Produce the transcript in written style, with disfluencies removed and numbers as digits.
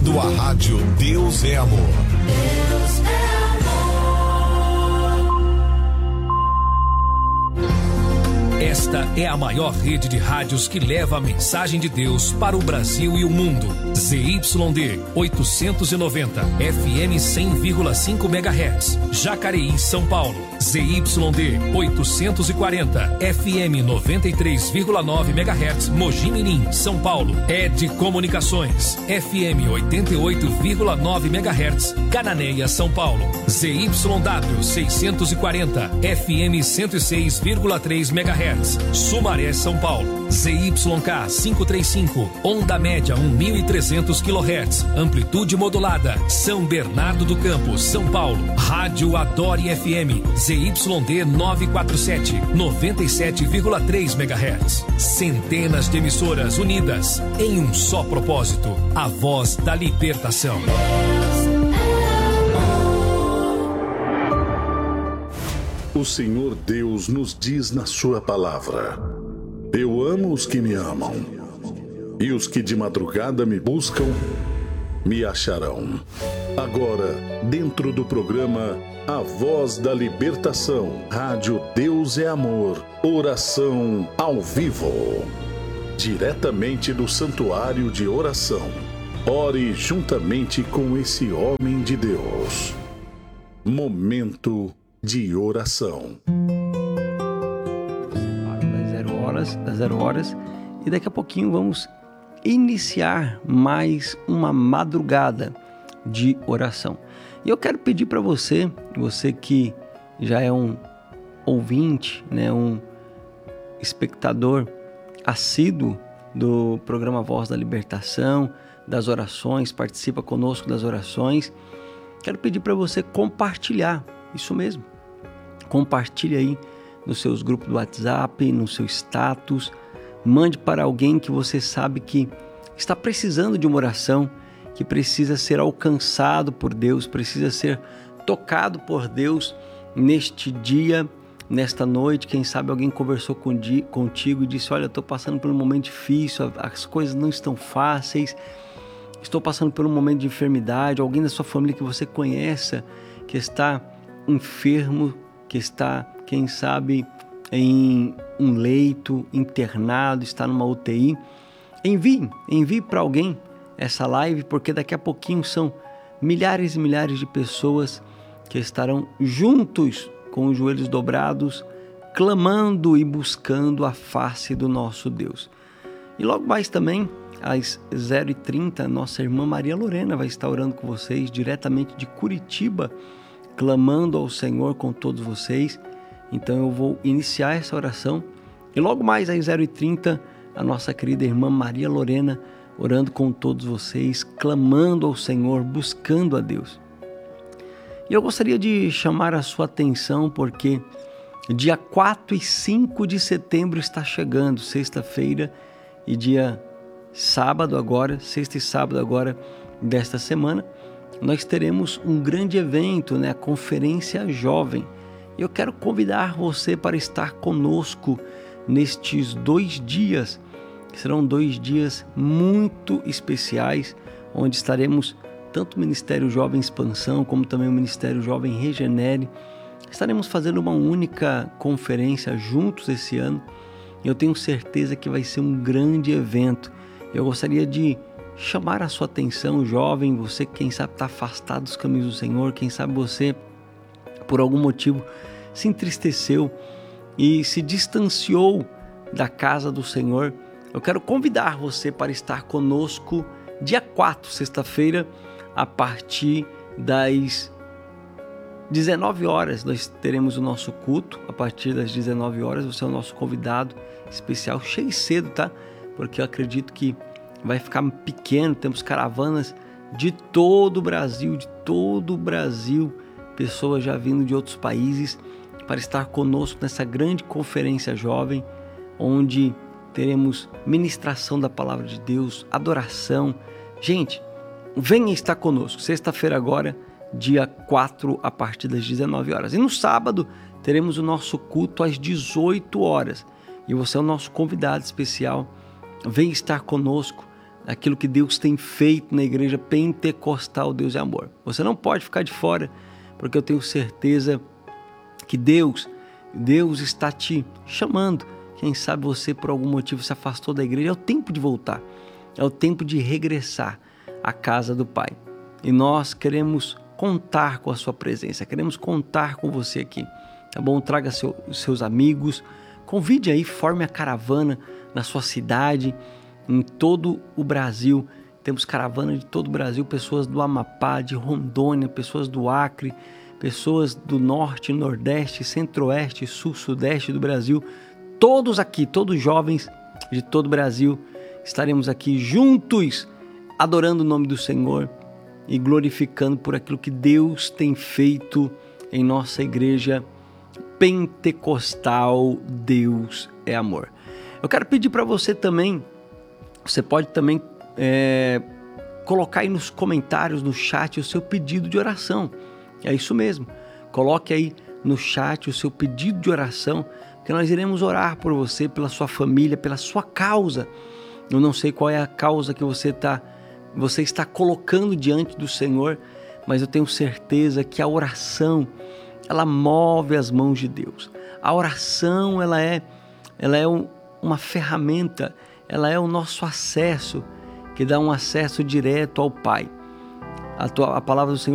ouvindo a rádio Deus é Amor. Deus é amor. Esta é a maior rede de rádios que leva a mensagem de Deus para o Brasil e o mundo. ZYD 890, FM 100,5 MHz, Jacareí, São Paulo. ZYD 840, FM 93,9 MHz, Mogi Mirim, São Paulo. ED Comunicações, FM 88,9 MHz, Cananéia, São Paulo. ZYW 640, FM 106,3 MHz, Sumaré, São Paulo. ZYK 535, onda média 1.300 kHz, amplitude modulada, São Bernardo do Campo, São Paulo. Rádio Adore FM, ZYD 947, 97,3 MHz. Centenas de emissoras unidas em um só propósito, a voz da libertação. O Senhor Deus nos diz na sua palavra: eu amo os que me amam, e os que de madrugada me buscam, me acharão. Agora, dentro do programa A Voz da Libertação, Rádio Deus é Amor, oração ao vivo. Diretamente do Santuário de Oração. Ore juntamente com esse homem de Deus. Momento de oração. Das 0 horas, e daqui a pouquinho vamos iniciar mais uma madrugada de oração. E eu quero pedir para você que já é um ouvinte, né, um espectador assíduo do programa Voz da Libertação, das orações, participa conosco das orações, quero pedir para você compartilhar, isso mesmo, compartilhe aí nos seus grupos do WhatsApp, no seu status, mande para alguém que você sabe que está precisando de uma oração, que precisa ser alcançado por Deus, precisa ser tocado por Deus neste dia, nesta noite. Quem sabe alguém conversou contigo e disse: olha, eu estou passando por um momento difícil, as coisas não estão fáceis, estou passando por um momento de enfermidade. Alguém da sua família que você conheça, que está enfermo, que está, quem sabe, em um leito, internado, está numa UTI. Envie para alguém essa live, porque daqui a pouquinho são milhares e milhares de pessoas que estarão juntos com os joelhos dobrados, clamando e buscando a face do nosso Deus. E logo mais também, às 0h30, nossa irmã Maria Lorena vai estar orando com vocês, diretamente de Curitiba, clamando ao Senhor com todos vocês. Então eu vou iniciar essa oração e logo mais às 0h30 a nossa querida irmã Maria Lorena orando com todos vocês, clamando ao Senhor, buscando a Deus. E eu gostaria de chamar a sua atenção porque dia 4 e 5 de setembro está chegando, sexta-feira e dia sábado agora, sexta e sábado agora desta semana, nós teremos um grande evento, né? A Conferência Jovem. Eu quero convidar você para estar conosco nestes 2 dias, que serão 2 dias muito especiais, onde estaremos tanto o Ministério Jovem Expansão, como também o Ministério Jovem Regenere. Estaremos fazendo uma única conferência juntos esse ano. Eu tenho certeza que vai ser um grande evento. Eu gostaria de chamar a sua atenção, jovem, você que quem sabe está afastado dos caminhos do Senhor, quem sabe você, por algum motivo, se entristeceu e se distanciou da casa do Senhor. Eu quero convidar você para estar conosco dia 4, sexta-feira, a partir das 19 horas. Nós teremos o nosso culto, a partir das 19 horas, você é o nosso convidado especial. Chegue cedo, tá? Porque eu acredito que vai ficar pequeno, temos caravanas de todo o Brasil, pessoas já vindo de outros países para estar conosco nessa grande conferência jovem, onde teremos ministração da palavra de Deus, adoração. Gente, venha estar conosco, sexta-feira agora, dia 4, a partir das 19 horas. E no sábado, teremos o nosso culto às 18 horas. E você é o nosso convidado especial. Venha estar conosco aquilo que Deus tem feito na igreja pentecostal Deus é Amor. Você não pode ficar de fora, porque eu tenho certeza que Deus está te chamando. Quem sabe você por algum motivo se afastou da igreja, é o tempo de voltar, é o tempo de regressar à casa do Pai. E nós queremos contar com a sua presença, queremos contar com você aqui, tá bom? Traga seus amigos, convide aí, forme a caravana na sua cidade, em todo o Brasil. Temos caravana de todo o Brasil, pessoas do Amapá, de Rondônia, pessoas do Acre, pessoas do Norte, Nordeste, Centro-Oeste, Sul, Sudeste do Brasil. Todos aqui, todos jovens de todo o Brasil, estaremos aqui juntos, adorando o nome do Senhor e glorificando por aquilo que Deus tem feito em nossa igreja pentecostal. Deus é Amor. Eu quero pedir para você também, você pode também colocar aí nos comentários, no chat, o seu pedido de oração. É isso mesmo, coloque aí no chat o seu pedido de oração, que nós iremos orar por você, pela sua família, pela sua causa. Eu não sei qual é a causa que você está colocando diante do Senhor, mas eu tenho certeza que a oração, ela move as mãos de Deus. A oração, ela é uma ferramenta, ela é o nosso acesso, que dá um acesso direto ao Pai. A palavra do Senhor